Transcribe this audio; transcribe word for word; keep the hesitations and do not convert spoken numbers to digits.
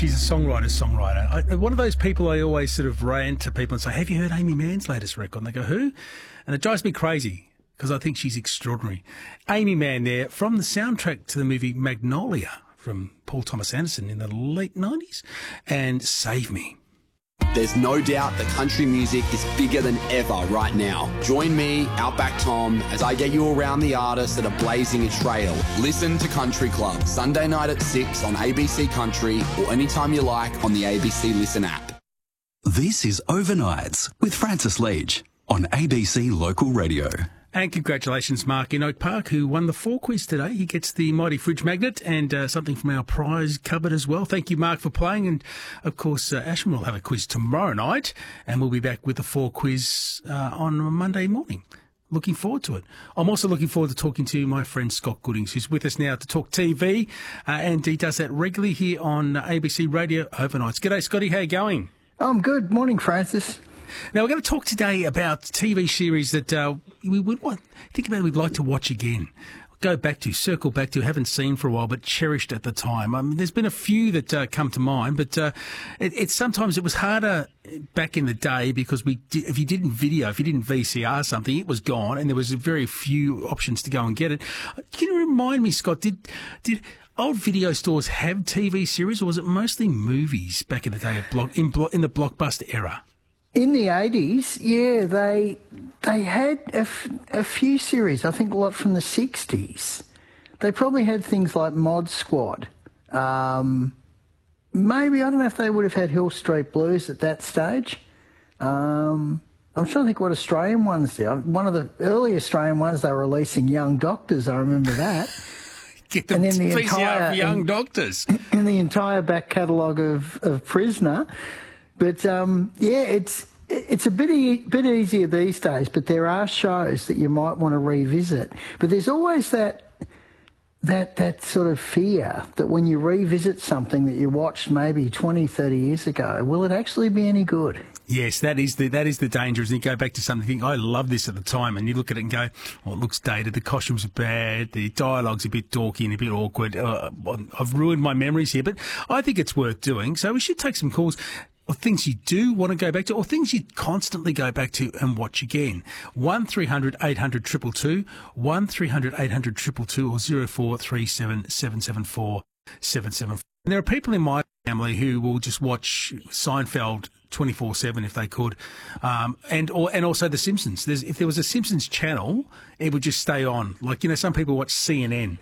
She's a songwriter, songwriter. I, one of those people I always sort of rant to people and say, have you heard Amy Mann's latest record? And they go, who? And it drives me crazy because I think she's extraordinary. Amy Mann there from the soundtrack to the movie Magnolia from Paul Thomas Anderson in the late nineties and Save Me. There's no doubt that country music is bigger than ever right now. Join me, Outback Tom, as I get you around the artists that are blazing a trail. Listen to Country Club, Sunday night at six on A B C Country or anytime you like on the A B C Listen app. This is Overnights with Francis Leach on A B C Local Radio. And congratulations, Mark in Oak Park, who won the four quiz today. He gets the mighty fridge magnet and uh, something from our prize cupboard as well. Thank you, Mark, for playing. And, of course, uh, Ashman will have a quiz tomorrow night, and we'll be back with the four quiz uh, on Monday morning. Looking forward to it. I'm also looking forward to talking to my friend Scott Goodings, who's with us now to talk T V, uh, and he does that regularly here on A B C Radio Overnights. G'day, Scotty. How you going? I'm good. Morning, Francis. Now, we're going to talk today about T V series that uh, we would want, think about we'd like to watch again. Go back to, circle back to, haven't seen for a while, but cherished at the time. I mean, there's been a few that uh, come to mind, but uh, it, it sometimes it was harder back in the day because we, did, if you didn't video, if you didn't V C R something, it was gone, and there was very few options to go and get it. Can you remind me, Scott? Did did old video stores have T V series, or was it mostly movies back in the day, of block, in, blo- in the Blockbuster era? In the eighties, yeah, they they had a, f- a few series, I think a lot from the sixties. They probably had things like Mod Squad. Um, maybe, I don't know if they would have had Hill Street Blues at that stage. Um, I'm trying to think what Australian ones did. One of the early Australian ones, they were releasing Young Doctors, I remember that. Get them and then the V C R entire, for Young and, Doctors. And the entire back catalogue of, of Prisoner. But, um, yeah, it's it's a bit, e- bit easier these days, but there are shows that you might want to revisit. But there's always that that that sort of fear that when you revisit something that you watched maybe twenty, thirty years ago, will it actually be any good? Yes, that is the that is the danger. Is you go back to something, you think, I love this at the time, and you look at it and go, oh, it looks dated, the costumes are bad, the dialogue's a bit dorky and a bit awkward. Uh, I've ruined my memories here, but I think it's worth doing. So we should take some calls. Or things you do want to go back to, or things you constantly go back to and watch again. one three hundred eight hundred two two two, one three hundred eight hundred two two two, or zero four three seven seven seven four seven seven four. And there are people in my family who will just watch Seinfeld twenty-four seven if they could, um, and or and also The Simpsons. There's, if there was a Simpsons channel, it would just stay on. Like, you know, some people watch C N N